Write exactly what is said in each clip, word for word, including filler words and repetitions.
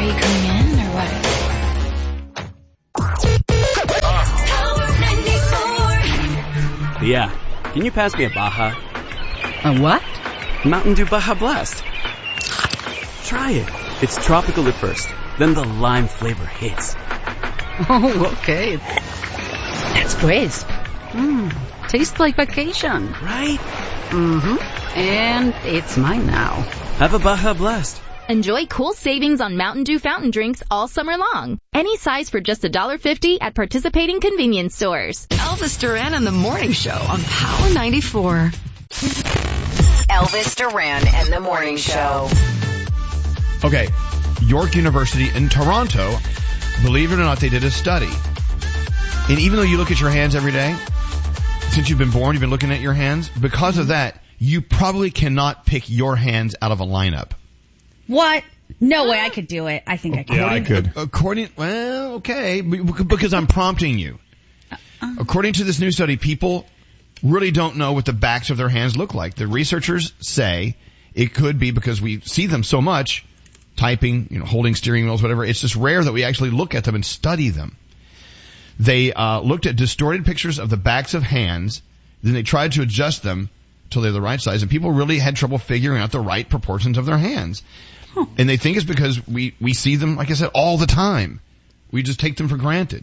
you coming in or what? Yeah. Can you pass me a Baja? A what? Mountain Dew Baja Blast. Try it. It's tropical at first, then the lime flavor hits. Oh, okay. That's crisp. Mmm. Tastes like vacation. Right? Mm-hmm. And it's mine now. Have a Baja Blast. Enjoy cool savings on Mountain Dew fountain drinks all summer long. Any size for just one dollar fifty at participating convenience stores. Elvis Duran and the Morning Show on Power ninety-four. Elvis Duran and the Morning Show. Okay, York University in Toronto, believe it or not, they did a study. And even though you look at your hands every day, since you've been born, you've been looking at your hands, because of that, you probably cannot pick your hands out of a lineup. What? No way I could do it. I think I could. Yeah, I could. According, well, okay, because I'm prompting you. According to this new study, people really don't know what the backs of their hands look like. The researchers say it could be because we see them so much, typing, you know, holding steering wheels, whatever. It's just rare that we actually look at them and study them. They uh looked at distorted pictures of the backs of hands, then they tried to adjust them till they're the right size, and people really had trouble figuring out the right proportions of their hands. Huh. And they think it's because we, we see them, like I said, all the time. We just take them for granted.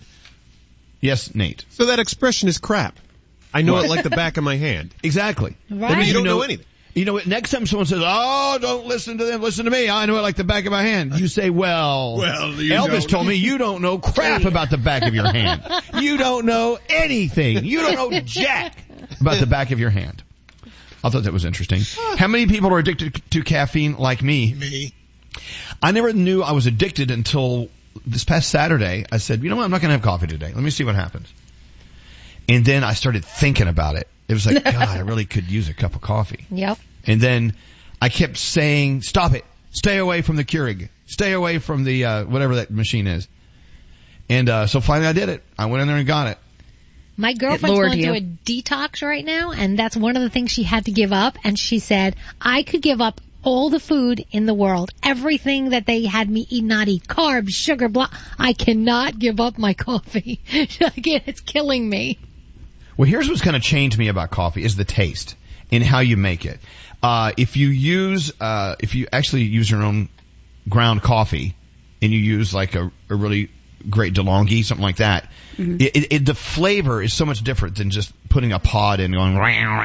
Yes, Nate. So that expression is crap. I know it like the back of my hand. Exactly. Right. That means you don't know, know anything. You know what? Next time someone says, "Oh, don't listen to them, listen to me. I know it like the back of my hand." You say, "Well, well Elvis don't. told me you don't know crap about the back of your hand. You don't know anything. You don't know jack about the back of your hand." I thought that was interesting. How many people are addicted to caffeine like me? Me. I never knew I was addicted until this past Saturday. I said, "You know what? I'm not going to have coffee today. Let me see what happens." And then I started thinking about it. It was like, God, I really could use a cup of coffee. Yep. And then I kept saying, "Stop it. Stay away from the Keurig. Stay away from the, uh, whatever that machine is." And, uh, so finally I did it. I went in there and got it. My girlfriend's going through a detox right now, and that's one of the things she had to give up. And she said, I could give up all the food in the world, everything that they had me eat, not eat, carbs, sugar, blah. I cannot give up my coffee. It's killing me. Well, here's what's going to change me about coffee is the taste and how you make it. Uh, if you use, uh, if you actually use your own ground coffee and you use like a, a really great DeLonghi, something like that, mm-hmm. it, it, it, the flavor is so much different than just putting a pod in and going,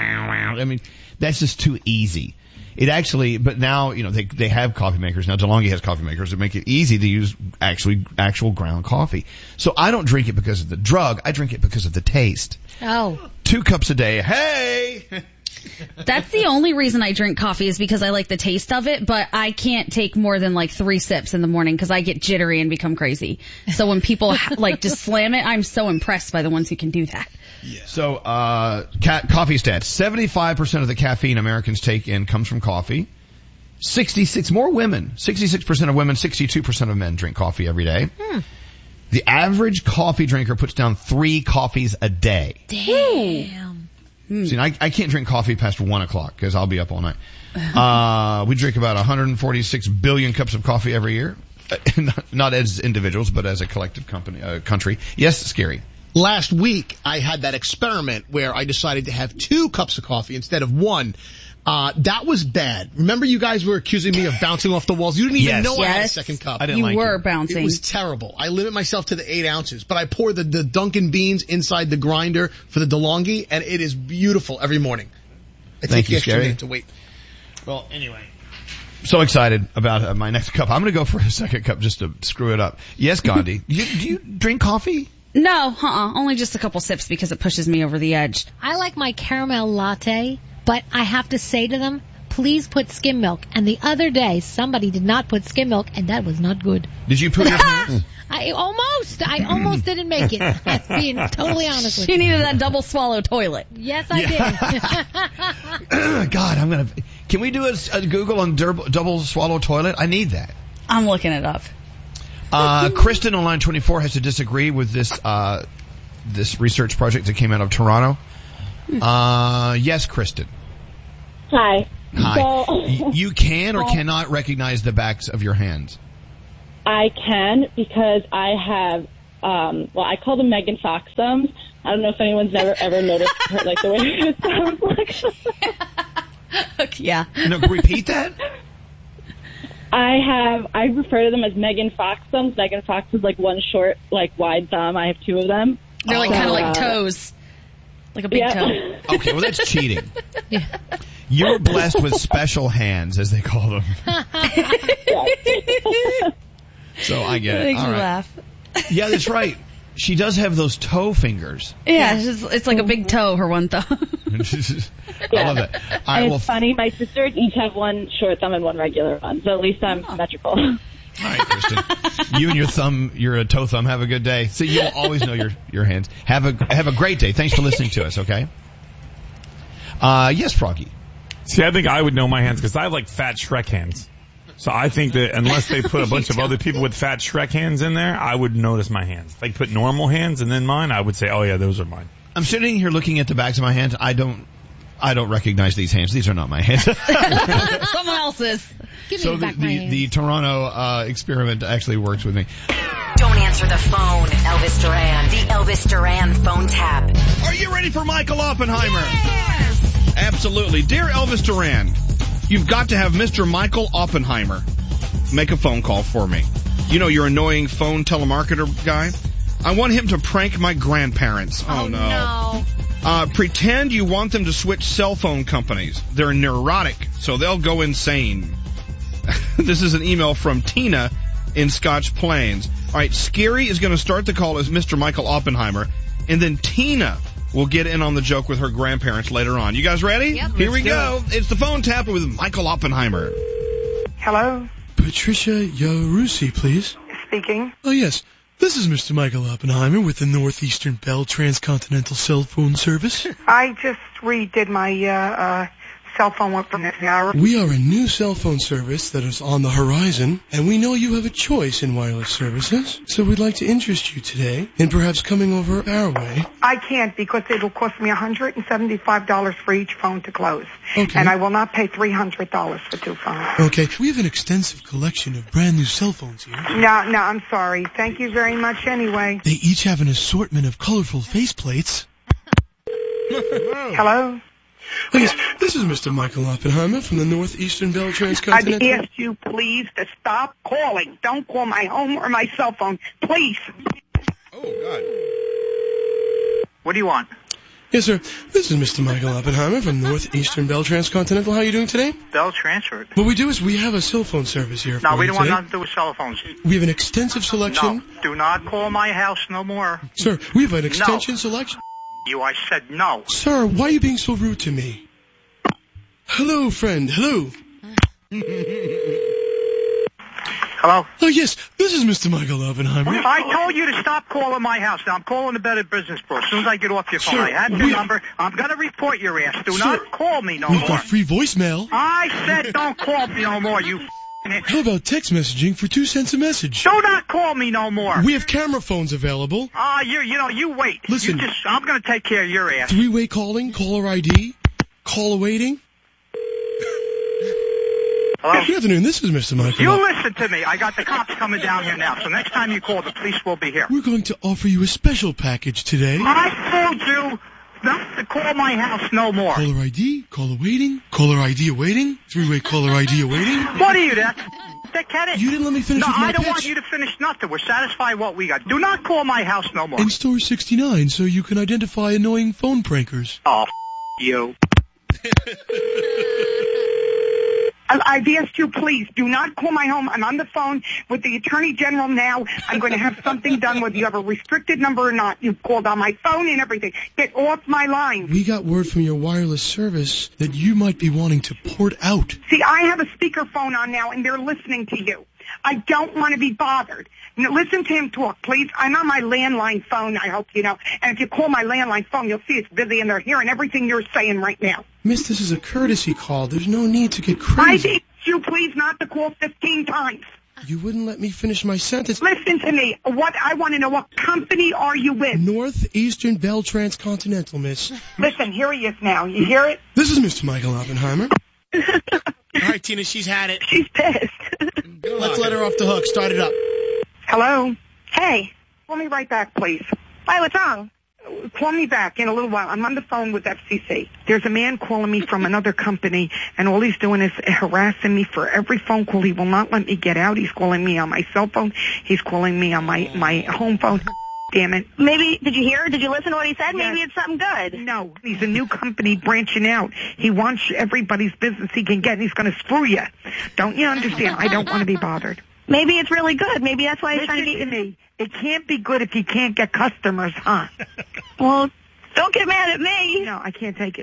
I mean, that's just too easy. It actually, but now, you know, they, they have coffee makers. Now DeLonghi has coffee makers that make it easy to use actually, actual ground coffee. So I don't drink it because of the drug. I drink it because of the taste. Oh. Two cups a day. Hey! That's the only reason I drink coffee is because I like the taste of it, but I can't take more than like three sips in the morning because I get jittery and become crazy. So when people like just slam it, I'm so impressed by the ones who can do that. Yeah. So, uh, ca- coffee stats. seventy-five percent of the caffeine Americans take in comes from coffee. sixty-six, more women. sixty-six percent of women, sixty-two percent of men drink coffee every day. Hmm. The average coffee drinker puts down three coffees a day. Damn. Hmm. See, I, I can't drink coffee past one o'clock because I'll be up all night. Uh, we drink about one hundred forty-six billion cups of coffee every year. not, not as individuals, but as a collective company, uh, country. Yes, Scary. Last week, I had that experiment where I decided to have two cups of coffee instead of one. Uh, that was bad. Remember you guys were accusing me of bouncing off the walls? You didn't even yes. know yes. I had a second cup. I didn't you like were it. bouncing. It was terrible. I limit myself to the eight ounces, but I pour the, the Dunkin' beans inside the grinder for the DeLonghi, and it is beautiful every morning. I Thank take you, the extra Scary. minute to wait. Well, anyway. So excited about uh, my next cup. I'm going to go for a second cup just to screw it up. Yes, Gandhi. do, you, do you drink coffee? No, uh-uh. Only just a couple sips because it pushes me over the edge. I like my caramel latte, but I have to say to them, please put skim milk. And the other day, somebody did not put skim milk, and that was not good. Did you put your pants? I almost, I almost didn't make it. I'm being totally honest with She you. needed that double swallow toilet. Yes, I did. God, I'm going to... Can we do a, a Google on double, double swallow toilet? I need that. I'm looking it up. Uh, Kristen on line twenty-four has to disagree with this, uh, this research project that came out of Toronto. Uh, yes, Kristen. Hi. Hi. So, y- you can or cannot recognize the backs of your hands? I can because I have, um, well, I call them Megan Fox thumbs. I don't know if anyone's ever ever noticed her, like the way her thumbs look. Yeah. No, repeat that. I have, I refer to them as Megan Fox thumbs. Megan Fox is like one short, like wide thumb. I have two of them. They're like So, kind of like uh, toes. Like a big yeah. toe. Okay, well that's cheating. You're blessed with special hands, as they call them. So I get it. Makes All me right. laugh. Yeah, that's right. She does have those toe fingers. Yeah, it's, just, it's like a big toe, her one thumb. I love that. All right, And well, it's funny, my sisters each have one short thumb and one regular one, so at least I'm Oh. symmetrical. all right, Kristen. You and your thumb, your uh, toe thumb, have a good day. So you'll always know your, your hands. Have a have a great day. Thanks for listening to us, okay? Uh, yes, Froggy. See, I think I would know my hands because I have like fat Shrek hands. So I think that unless they put a bunch of other people with fat Shrek hands in there, I would notice my hands. If they put normal hands and then mine, I would say, oh yeah, those are mine. I'm sitting here looking at the backs of my hands. I don't, I don't recognize these hands. These are not my hands. Someone else's. Give so me the, back my the, hands. the Toronto uh, experiment actually works with me. Don't answer the phone, Elvis Duran. The Elvis Duran phone tap. Are you ready for Michael Oppenheimer? Yes! Absolutely. Dear Elvis Duran, you've got to have Mister Michael Oppenheimer make a phone call for me. You know, your annoying phone telemarketer guy. I want him to prank my grandparents. Oh, Oh, no. no. Uh, pretend you want them to switch cell phone companies. They're neurotic, so they'll go insane. This is an email from Tina in Scotch Plains. All right, Scary is going to start the call as Mister Michael Oppenheimer, and then Tina will get in on the joke with her grandparents later on. You guys ready? Yep. Here we Let's do go. It's the phone tap with Michael Oppenheimer. Hello, Patricia Yarusi, please. speaking. Oh, yes. This is Mister Michael Oppenheimer with the Northeastern Bell Transcontinental Cell Phone Service. I just redid my uh, uh, cell phone one from next hour. We are a new cell phone service that is on the horizon, and we know you have a choice in wireless services, so we'd like to interest you today in perhaps coming over our way. I can't because it'll cost me one hundred seventy-five dollars for each phone to close. Okay. And I will not pay three hundred dollars for two phones. Okay, we have an extensive collection of brand new cell phones here. No, no, I'm sorry. Thank you very much anyway. They each have an assortment of colorful faceplates. Hello? Oh, yes, this is Mister Michael Oppenheimer from the Northeastern Bell I'd Transcontinental. ask you please to stop calling. Don't call my home or my cell phone. Please. Oh, God. What do you want? Yes, sir. This is Mister Michael Oppenheimer from Northeastern Bell Transcontinental. How are you doing today? Bell transferred. What we do is we have a cell phone service here No, for we you don't want today. nothing to do with cell phones. We have an extensive selection. No, do not call my house no more. Sir, we have an extension selection. You, I said no. Sir, why are you being so rude to me? Hello, friend. Hello. Hello? Oh, yes. This is Mister Michael Oppenheimer. I told you to stop calling my house. Now, I'm calling the Better Business Bureau. As soon as I get off your phone, Sir, I have your we- number. I'm going to report your ass. Do Sir, not call me no We've more. got free voicemail. I said don't call me no more, you f***ing How about text messaging for two cents a message? Do not call me no more. We have camera phones available. Ah, you, you know, you wait. Listen. You just, I'm going to take care of your ass. Three-way calling, caller I D, call awaiting. Hello? Good afternoon. This is Mister Michael. You Op- listen to me. I got the cops coming down here now. So next time you call, the police will be here. We're going to offer you a special package today. I told you not to call my house no more. Caller I D, call awaiting, caller I D awaiting, three-way caller I D awaiting. What are you, that dickhead? You didn't let me finish No, with my I don't pitch. want you to finish nothing. We're satisfied with what we got. Do not call my house no more. In store sixty-nine, so you can identify annoying phone prankers. Oh, f- you. I- I've asked you, please, do not call my home. I'm on the phone with the Attorney General now. I'm going to have something done whether you have a restricted number or not. You've called on my phone and everything. Get off my line. We got word from your wireless service that you might be wanting to port out. See, I have a speakerphone on now, and they're listening to you. I don't want to be bothered. Now, listen to him talk, please. I'm on my landline phone, I hope you know. And if you call my landline phone, you'll see it's busy, and they're hearing everything you're saying right now. Miss, this is a courtesy call. There's no need to get I crazy. asked you, please, not to call fifteen times. You wouldn't let me finish my sentence. Listen to me. What I want to know, what company are you with? Northeastern Bell Transcontinental, miss. Listen, here he is now. You hear it? This is Mister Michael Oppenheimer. All right, Tina, she's had it. She's pissed. Let's let her off the hook. Start it up. Hello? Hey. Call me right back, please. Why, what's wrong? Call me back in a little while. I'm on the phone with F C C. There's a man calling me from another company, and all he's doing is harassing me for every phone call. He will not let me get out. He's calling me on my cell phone. He's calling me on my, my home phone. Damn it. Maybe, did you hear? Did you listen to what he said? Yes. Maybe it's something good. No, he's a new company branching out. He wants everybody's business he can get, and he's going to screw you. Don't you understand? I don't want to be bothered. Maybe it's really good. Maybe that's why he's Listen trying to get to me. It can't be good if you can't get customers, huh? Well, don't get mad at me. No, I can't take it.